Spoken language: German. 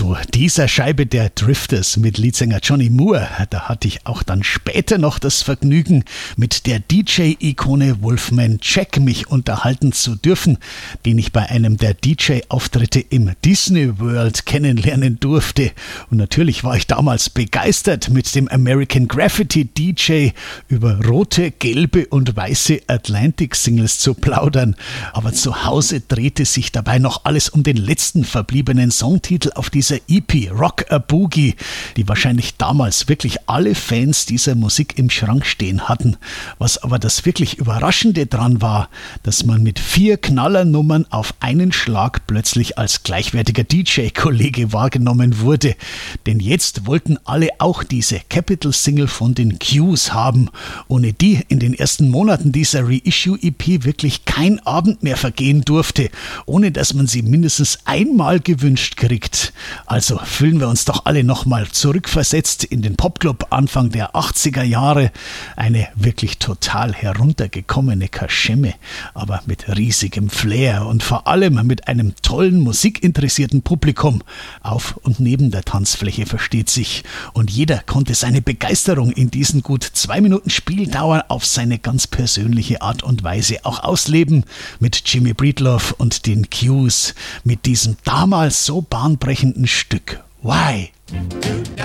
zu dieser Scheibe der Drifters mit Leadsänger Johnny Moore, da hatte ich auch dann später noch das Vergnügen, mit der DJ-Ikone Wolfman Jack mich unterhalten zu dürfen, den ich bei einem der DJ-Auftritte im Disney World kennenlernen durfte. Und natürlich war ich damals begeistert, mit dem American Graffiti DJ über rote, gelbe und weiße Atlantic-Singles zu plaudern. Aber zu Hause drehte sich dabei noch alles um den letzten verbliebenen Songtitel auf dieser EP, Rock a Boogie, die wahrscheinlich damals wirklich alle Fans dieser Musik im Schrank stehen hatten. Was aber das wirklich Überraschende dran war, dass man mit 4 Knallernummern auf einen Schlag plötzlich als gleichwertiger DJ-Kollege wahrgenommen wurde. Denn jetzt wollten alle auch diese Capital-Single von den Q's haben, ohne die in den ersten Monaten dieser Reissue-EP wirklich kein Abend mehr vergehen durfte, ohne dass man sie mindestens einmal gewünscht kriegt. Also fühlen wir uns doch alle nochmal zurückversetzt in den Popclub Anfang der 80er Jahre. Eine wirklich total heruntergekommene Kaschemme, aber mit riesigem Flair und vor allem mit einem tollen musikinteressierten Publikum. Auf und neben der Tanzfläche, versteht sich. Und jeder konnte seine Begeisterung in diesen gut 2 Minuten Spieldauer auf seine ganz persönliche Art und Weise auch ausleben. Mit Jimmy Breedlove und den Q's, mit diesem damals so bahnbrechenden Stück. Why?